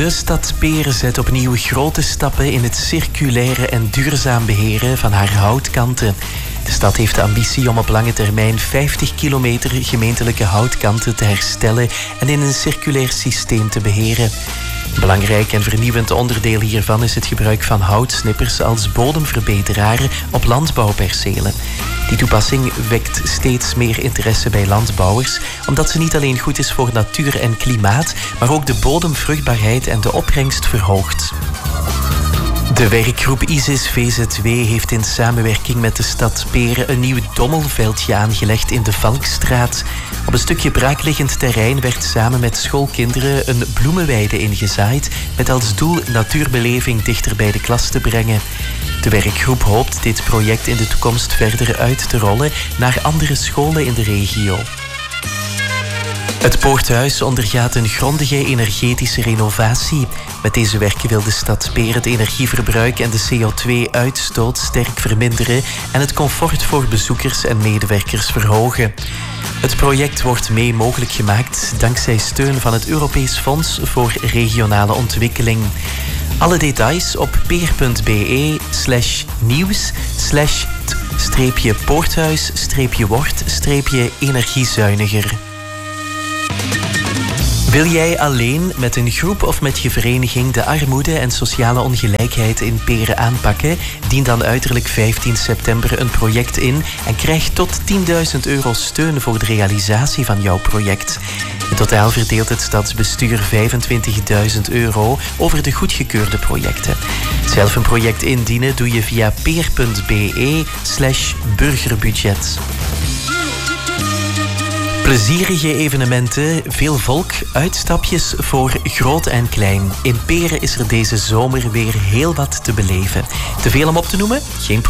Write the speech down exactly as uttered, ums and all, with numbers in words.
De stad Peren zet opnieuw grote stappen in het circulaire en duurzaam beheren van haar houtkanten. De stad heeft de ambitie om op lange termijn vijftig kilometer gemeentelijke houtkanten te herstellen en in een circulair systeem te beheren. Een belangrijk en vernieuwend onderdeel hiervan is het gebruik van houtsnippers als bodemverbeteraar op landbouwpercelen. Die toepassing wekt steeds meer interesse bij landbouwers, omdat ze niet alleen goed is voor natuur en klimaat, maar ook de bodemvruchtbaarheid en de opbrengst verhoogt. De werkgroep ISIS V Z W heeft in samenwerking met de stad Peren een nieuw dommelveldje aangelegd in de Valkstraat. Op een stukje braakliggend terrein werd samen met schoolkinderen een bloemenweide ingezaaid met als doel natuurbeleving dichter bij de klas te brengen. De werkgroep hoopt dit project in de toekomst verder uit te rollen naar andere scholen in de regio. Het Poorthuis ondergaat een grondige energetische renovatie. Met deze werken wil de stad Peren het energieverbruik en de C O twee uitstoot sterk verminderen en het comfort voor bezoekers en medewerkers verhogen. Het project wordt mee mogelijk gemaakt dankzij steun van het Europees Fonds voor Regionale Ontwikkeling. Alle details op peer.be slash nieuws slash streepje poorthuis streepje wordt streepje energiezuiniger. Wil jij alleen, met een groep of met je vereniging de armoede en sociale ongelijkheid in Peren aanpakken? Dien dan uiterlijk vijftien september een project in en krijg tot tienduizend euro steun voor de realisatie van jouw project. In totaal verdeelt het stadsbestuur vijfentwintigduizend euro over de goedgekeurde projecten. Zelf een project indienen doe je via peer.be slash burgerbudget. Plezierige evenementen, veel volk, uitstapjes voor groot en klein. In Peren is er deze zomer weer heel wat te beleven. Te veel om op te noemen? Geen probleem.